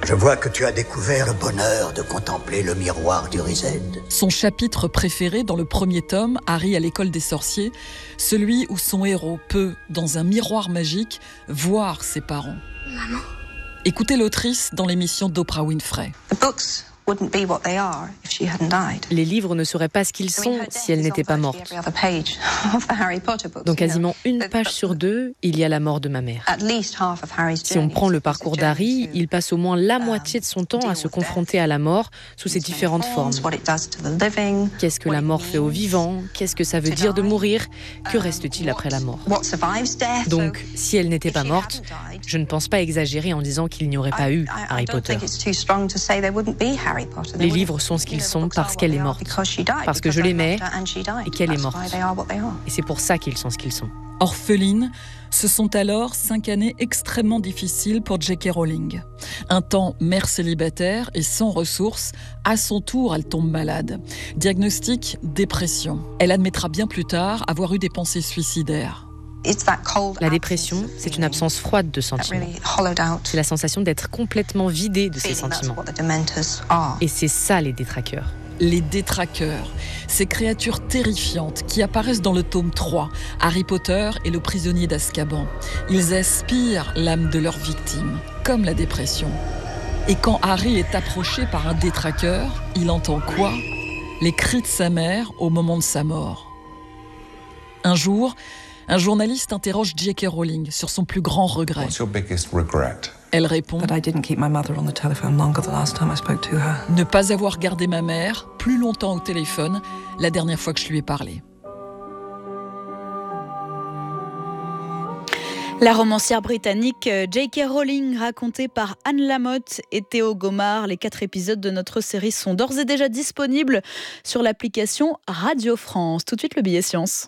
Je vois que tu as découvert le bonheur de contempler le miroir du Risen. Son chapitre préféré dans le premier tome, Harry à l'école des sorciers, celui où son héros peut, dans un miroir magique, voir ses parents. Maman. Écoutez l'autrice dans l'émission d'Oprah Winfrey. Les livres ne seraient pas ce qu'ils sont si elle n'était pas morte. Dans quasiment une page sur deux, il y a la mort de ma mère. Si on prend le parcours d'Harry, il passe au moins la moitié de son temps à se confronter à la mort sous ses différentes formes. Qu'est-ce que la mort fait aux vivants ? Qu'est-ce que ça veut dire de mourir ? Que reste-t-il après la mort ? Donc, si elle n'était pas morte, je ne pense pas exagérer en disant qu'il n'y aurait pas eu Harry Potter. Les livres sont ce qu'ils sont parce qu'elle est morte, parce que je l'aimais et qu'elle est morte. Et c'est pour ça qu'ils sont ce qu'ils sont. Orpheline, ce sont alors 5 années extrêmement difficiles pour J.K. Rowling. Un temps mère célibataire et sans ressources, à son tour elle tombe malade. Diagnostic, dépression. Elle admettra bien plus tard avoir eu des pensées suicidaires. La dépression, c'est une absence froide de sentiments. C'est la sensation d'être complètement vidé de ses sentiments. Et c'est ça les détraqueurs. Les détraqueurs, ces créatures terrifiantes qui apparaissent dans le tome 3, Harry Potter et le prisonnier d'Azkaban. Ils aspirent l'âme de leurs victimes, comme la dépression. Et quand Harry est approché par un détraqueur, il entend quoi ? Les cris de sa mère au moment de sa mort. Un jour, un journaliste interroge J.K. Rowling sur son plus grand regret. Elle répond ne pas avoir gardé ma mère plus longtemps au téléphone la dernière fois que je lui ai parlé. La romancière britannique J.K. Rowling, racontée par Anne Lamotte et Théo Gomard. Les 4 épisodes de notre série sont d'ores et déjà disponibles sur l'application Radio France. Tout de suite, le billet science.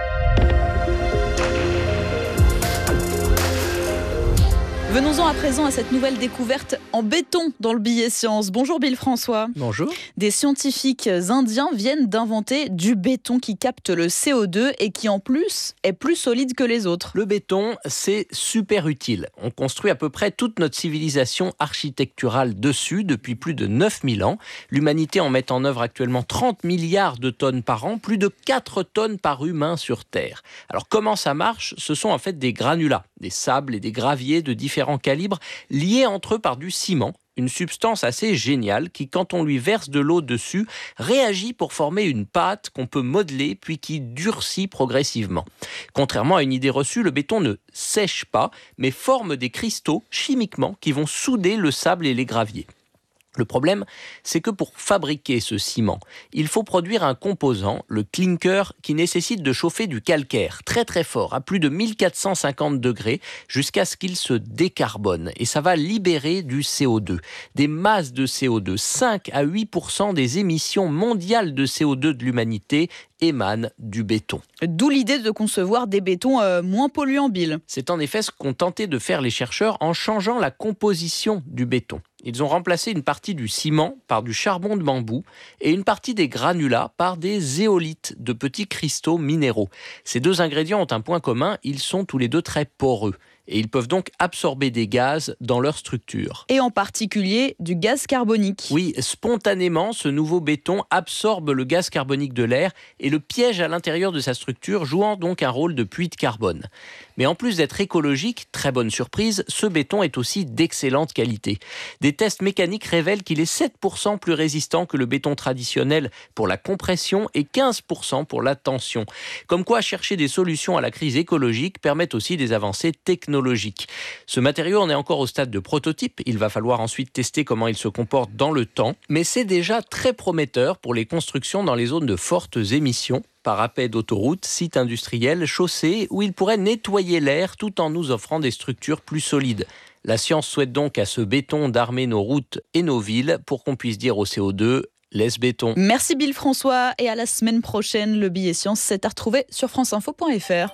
Venons-en à présent à cette nouvelle découverte en béton dans le billet science. Bonjour Bill François. Bonjour. Des scientifiques indiens viennent d'inventer du béton qui capte le CO2 et qui en plus est plus solide que les autres. Le béton, c'est super utile. On construit à peu près toute notre civilisation architecturale dessus depuis plus de 9000 ans. L'humanité en met en œuvre actuellement 30 milliards de tonnes par an, plus de 4 tonnes par humain sur Terre. Alors comment ça marche ? Ce sont en fait des granulats, des sables et des graviers de différents calibres liés entre eux par du ciment, une substance assez géniale qui, quand on lui verse de l'eau dessus, réagit pour former une pâte qu'on peut modeler puis qui durcit progressivement. Contrairement à une idée reçue, le béton ne sèche pas, mais forme des cristaux chimiquement qui vont souder le sable et les graviers. Le problème, c'est que pour fabriquer ce ciment, il faut produire un composant, le clinker, qui nécessite de chauffer du calcaire très très fort, à plus de 1450 degrés, jusqu'à ce qu'il se décarbone. Et ça va libérer du CO2. Des masses de CO2, 5 à 8% des émissions mondiales de CO2 de l'humanité émanent du béton. D'où l'idée de concevoir des bétons moins polluants, Bill. C'est en effet ce qu'ont tenté de faire les chercheurs en changeant la composition du béton. Ils ont remplacé une partie du ciment par du charbon de bambou et une partie des granulats par des zéolithes, de petits cristaux minéraux. Ces 2 ingrédients ont un point commun, ils sont tous les 2 très poreux. Et ils peuvent donc absorber des gaz dans leur structure. Et en particulier du gaz carbonique. Oui, spontanément, ce nouveau béton absorbe le gaz carbonique de l'air et le piège à l'intérieur de sa structure, jouant donc un rôle de puits de carbone. Mais en plus d'être écologique, très bonne surprise, ce béton est aussi d'excellente qualité. Des tests mécaniques révèlent qu'il est 7% plus résistant que le béton traditionnel pour la compression et 15% pour la tension. Comme quoi, chercher des solutions à la crise écologique permet aussi des avancées technologiques. Ce matériau en est encore au stade de prototype. Il va falloir ensuite tester comment il se comporte dans le temps. Mais c'est déjà très prometteur pour les constructions dans les zones de fortes émissions. Parapets d'autoroutes, sites industriels, chaussées, où il pourrait nettoyer l'air tout en nous offrant des structures plus solides. La science souhaite donc à ce béton d'armer nos routes et nos villes pour qu'on puisse dire au CO2 « laisse béton ». Merci Bill François et à la semaine prochaine. Le billet science, c'est à retrouver sur franceinfo.fr.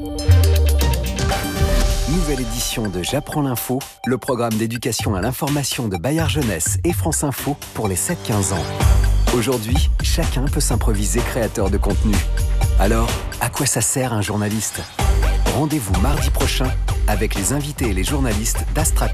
Nouvelle édition de J'apprends l'info, le programme d'éducation à l'information de Bayard Jeunesse et France Info pour les 7-15 ans. Aujourd'hui, chacun peut s'improviser créateur de contenu. Alors, à quoi ça sert un journaliste ? Rendez-vous mardi prochain avec les invités et les journalistes d'Astra.